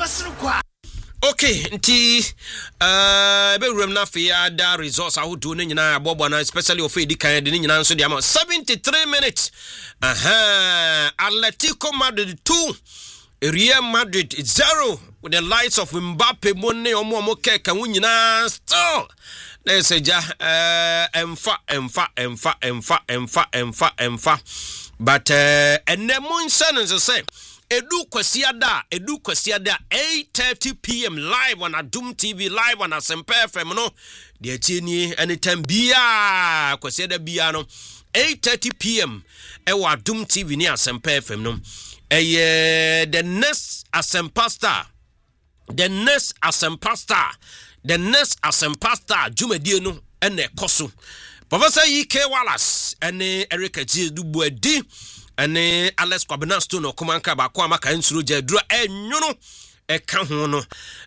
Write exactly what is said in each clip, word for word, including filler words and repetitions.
Okay, nti uh be rem na fia da resource ahodo ne nyina abobo na especially of edi kan de nyina nso de ama seventy-three minutes. Aha, Atletico Madrid two, Real Madrid zero with the lights of Mbappe monne omo omo keka nyina still. Let's say ja uh emfa emfa emfa emfa emfa emfa emfa but uh enemo nsan say Edu Kwesiada, Edu Kwesiada, eight thirty p.m. live on Adum T V, live on Asempa F M, no? The Tini, anytime, Bia, Kwesiada Biano, eight thirty p.m. Ewa Adum T V near Asempa F M, no? Eh, the next Asempa star, the next Asempa star, the next Asempa star, Jumediano, and the Kosu. Professor E K Wallace, and Erica G. Dubuedi. Ane Alex Kwabenasto no kumanka ba kwa maka nsuru jedru enyono e ka ho no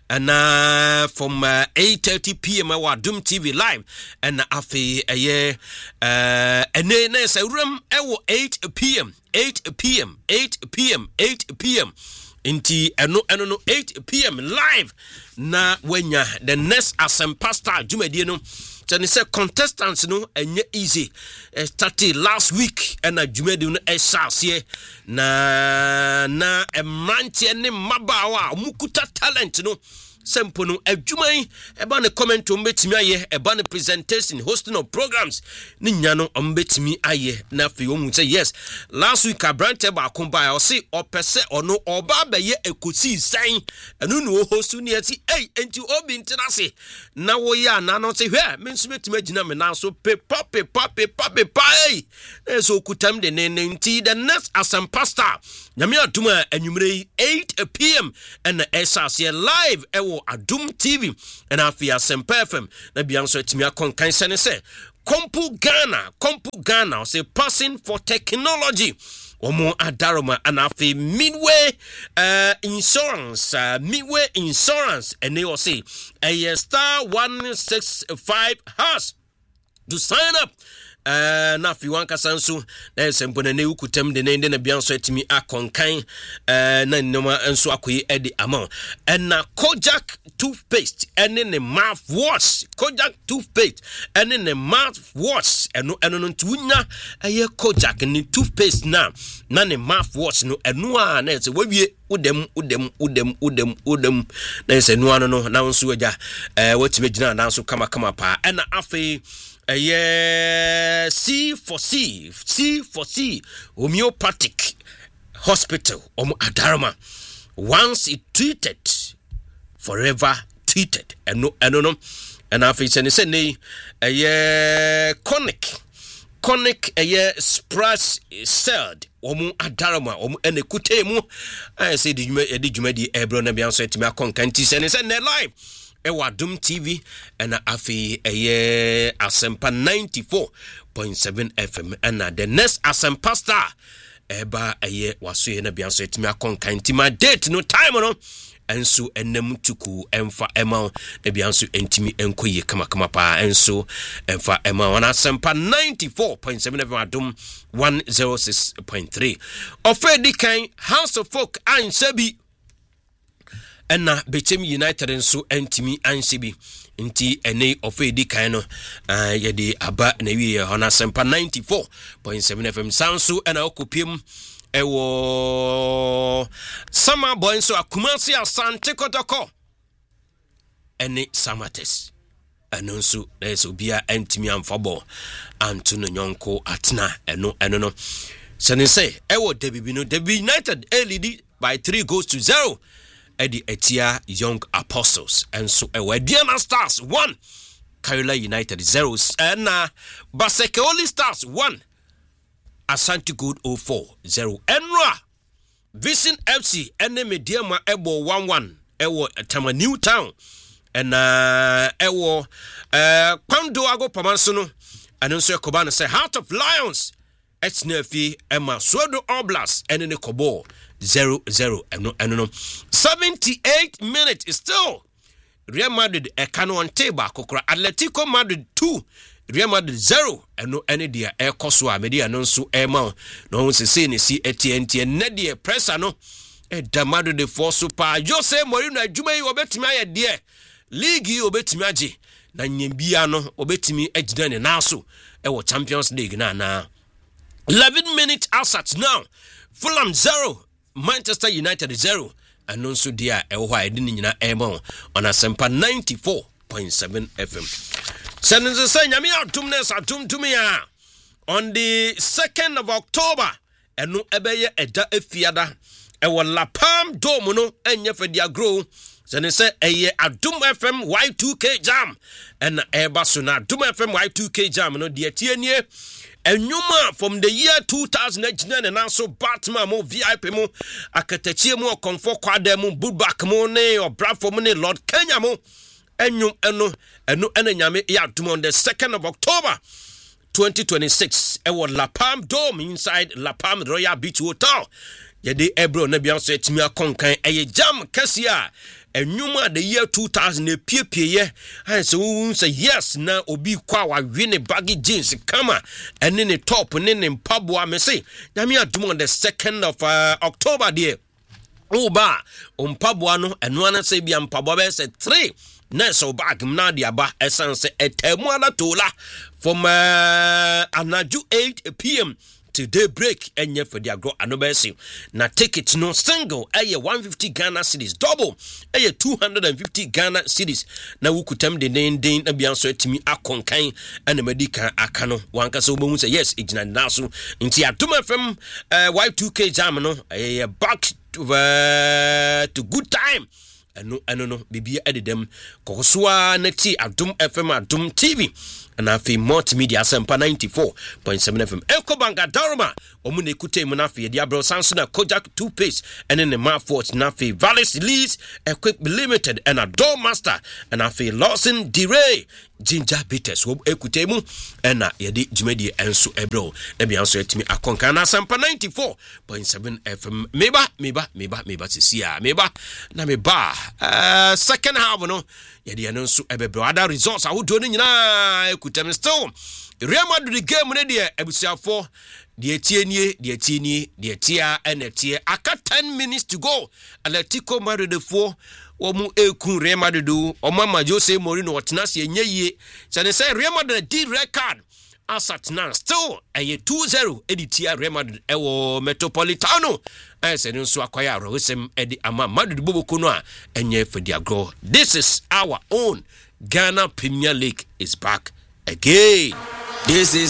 na from uh, eight thirty p.m. wa Adum T V live and afi eye uh ene na say room e wo eight p.m. eight p.m. eight p.m. eight p.m. inti eno eno no eight p.m. live na wenya the next Asempa star Jumedie no. Then say contestants no enye easy. Uh, started last week and a Jumedi no esase na na emrantie ne mabawa mukuta talent no sempo no adwuman eba ne comment o mbetimi aye eba ne presentation hosting of programs ni nya no mbetimi aye na fe o mu say yes last week abrante ba komba o say opese ono oba beye ekosi san enu no host ni ati eh enti obi ntinase na wo ya na no say hwe me nso betimi agina me na so pepa pepa pepa pepa eh so kutam de ne nti the next Asempa star nyame aduma anwumre eight p.m. and esase live ewo Adum T V and afia Asempa F M na bianso etimi akonkan sene se Kompu Ghana Kompu Ghana say passing for technology omo adaroma and afi Midway uh, insurance uh, Midway insurance and they will say a star one six five hash to sign up. Uh, na fi wanka sanso na sempo na ne ukutem de ne na bianso etimi akonkan uh, na nnoma enso akoyi edi amount and na Kojak toothpaste and ne mouthwash Kojak toothpaste and ne mouthwash eno eno no tunya aye Kojak ni toothpaste na na ne mouthwash no eno a na se wawie udem udem udem udem udem na se no ano no na nso agya eh watime gina na nso kama kama pa and afi Uh, yeah, C for C, C for C, homeopathic hospital, um, Adarama. Once it treated, forever treated. And no, and no, no. And after it's any say, uh, yeah, chronic, chronic, a uh, yeah, spread celled, um, Adarama, um, and a kutemu. I say, did you did you make the Ebron and Bianso to me a concantis and it's in their life. Ewa Adum T V and afi eye Asempa ninety-four point seven F M and the next Asempa star eba eye waso na bianso etimi akonkan ntima date no time no enso enem tuku emfa ema na bianso entimi enkoye kama kama pa enso emfa ema wana Asempa ninety-four point seven F M Adum one oh six point three ofedi kan House of Folk and Sebi Enna Betem United nso antimi ansebi nti ene ofedi kan no uh, yede aba na wie hona Asempa ninety-four point seven F M sanso ena okopiem ewo sama boy nso Akumasi Asante Kotoko ene Samates anonso leso bia antimi amfabo antuno nyonko atna eno eno no sene say ewo Debi no Debi United A lead by three goals to zero Eddie Etia Young Apostles and so a Wediana Stars one Kayola United zeros and uh Basekeoli Stars one Asante Good oh four zero Enra Vision F C and Mediama Ebo one one Ewo Tama New Town and uh Ewo uh Kwando Ago Pamansono and also Kobana say Heart of Lions it's Nefi Emma Swodo Oblast and in the Kobo Zero zero and no and no seventy-eight minutes is still Real Madrid a cano on table Kokra Atletico Madrid two Real Madrid zero and no any dia air coswa media non so air mount no one say ni see A T and T and Nadia pressa no e damado de for super Jose Mourinho adwuma yi obetimi aye de league yi obetimi age na nyembia no obetimi agina ne naso e wo Champions League na na eleven minutes outside now. Fulham zero, Manchester United zero. And also dia e wo ha edini nyina emo on Asempa ninety-four point seven F M. Senenze say nyame atum ne satum tumia on the second of October eno ebeye eda efiada e wo La Palm Dome no enye fedia grow. Senenze eye Adum F M Y two K jam and eba so na Adum F M Y two K jam no de tienie enyuma from the year two thousand nine and also Batman mo V I P mo akatachie mo comfort kwada mo Budback mo ne or Bradford mo ne Lord Kenya mo enyum eno eno enanyame ya dum on the second of October twenty twenty-six e wo La Palm Dome inside La Palm Royal Beach Hotel yede ebro na bia so etimi akonkan eye jam kasia enyuma the year two thousand e piepie ye and so we say yes na obi kwa wa win baggy jeans kama and in the top and in mpaboa me say na me adum on the second of uh, October there oba mpaboa no eno ana say bia mpaboa be say three na so bag na dia ba essence etemu ala tola from uh, anaju eight p m to daybreak enye for dia grow anobesi na ticket no single eye one hundred fifty Ghana cedis double eye two hundred fifty Ghana cedis na wukutam de den den na bia so atimi akonkan ana medika aka no wanka so bohu say yes ejina naso nti Adum F M uh, Y two K jam no eye back to, uh, to good time eno eno no bibia ededem kokoswa na ti Adum F M Adum T V and afi multimedia Asempa ninety-four point seven F M Eko Banka Daruma omune kute mu na fi dia bro Sansona Kojak toothpaste and in the Marfort na fi Valis Lease Equip Limited and a door master and afi Lawson Dire Ginger Bitters wo ekute mu and na yedi jumedi enso ebro na bia so etimi akonka na Asempa ninety-four point seven F M meba meba meba meba sisia meba na meba uh, second half no yedi enso ebebro other results awodo ni nyina ekutem still Real Madrid game ne de ebusiafo de tienie de tienie de tia enetie aka ten minutes to go Atletico Madrid four omu eku Real Madrid o mama Jose Mourinho otnase enye se say Real Madrid did record asat now still a two zero editia Real Madrid ewo Metropolitano ese nso akwaya rosem edi ama Madrid boboko no a enye fedia grow. This is our own Ghana Premier League is back again. This is